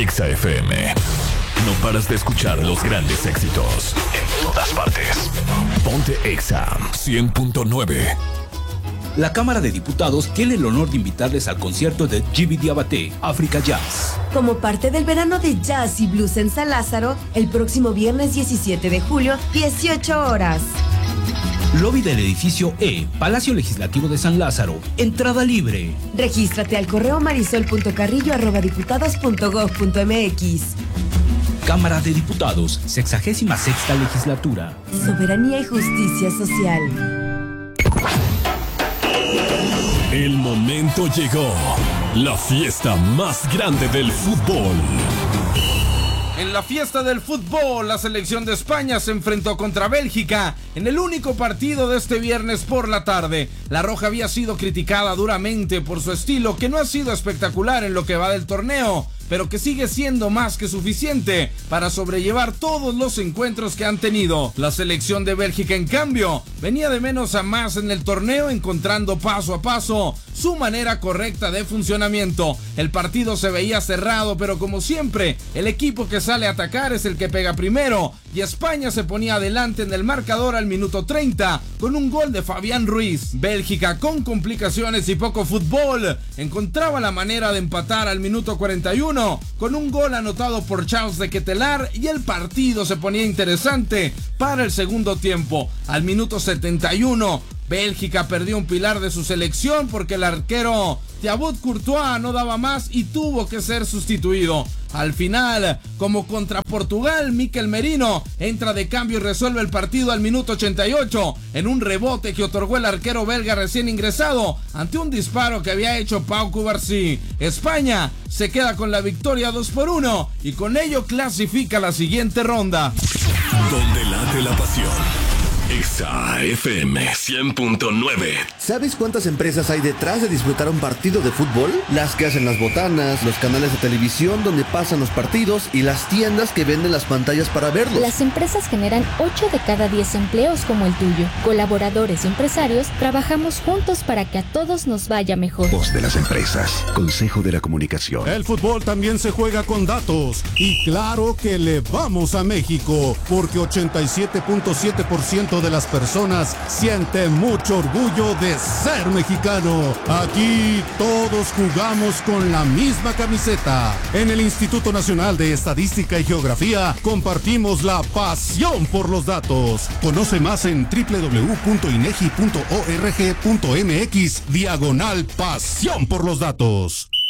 Exa FM. No paras de escuchar los grandes éxitos en todas partes. Ponte Exa 100.9. La Cámara de Diputados tiene el honor de invitarles al concierto de Djiby Diabaté, Africa Jazz. Como parte del verano de jazz y blues en San Lázaro, el próximo viernes 17 de julio, 18 horas. Lobby del edificio E, Palacio Legislativo de San Lázaro. Entrada libre. Regístrate al correo marisol.carrillo@diputados.gov.mx. Cámara de Diputados, 66ª legislatura. Soberanía y justicia social. El momento llegó. La fiesta más grande del fútbol. En la fiesta del fútbol, la selección de España se enfrentó contra Bélgica en el único partido de este viernes por la tarde. La Roja había sido criticada duramente por su estilo, que no ha sido espectacular en lo que va del torneo, pero que sigue siendo más que suficiente para sobrellevar todos los encuentros que han tenido. La selección de Bélgica, en cambio, venía de menos a más en el torneo, encontrando paso a paso su manera correcta de funcionamiento. El partido se veía cerrado, pero como siempre, el equipo que sale a atacar es el que pega primero, y España se ponía adelante en el marcador al minuto 30 con un gol de Fabián Ruiz. Bélgica, con complicaciones y poco fútbol, encontraba la manera de empatar al minuto 41 con un gol anotado por Charles de Ketelaere, y el partido se ponía interesante para el segundo tiempo. Al minuto 71, Bélgica perdió un pilar de su selección porque el arquero Thibaut Courtois no daba más y tuvo que ser sustituido. Al final, como contra Portugal, Mikel Merino entra de cambio y resuelve el partido al minuto 88 en un rebote que otorgó el arquero belga recién ingresado ante un disparo que había hecho Pau Cubarsí. España se queda con la victoria 2-1 y con ello clasifica la siguiente ronda. Donde late la pasión. Exa FM 100.9. ¿Sabes cuántas empresas hay detrás de disfrutar un partido de fútbol? Las que hacen las botanas, los canales de televisión donde pasan los partidos y las tiendas que venden las pantallas para verlos. Las empresas generan 8 de cada 10 empleos como el tuyo. Colaboradores y empresarios trabajamos juntos para que a todos nos vaya mejor. Voz de las empresas. Consejo de la Comunicación. El fútbol también se juega con datos. Y claro que le vamos a México, porque 87.7% de las personas siente mucho orgullo de ser mexicano. Aquí todos jugamos con la misma camiseta. En el Instituto Nacional de Estadística y Geografía compartimos la pasión por los datos. Conoce más en www.inegi.org.mx/pasión por los datos.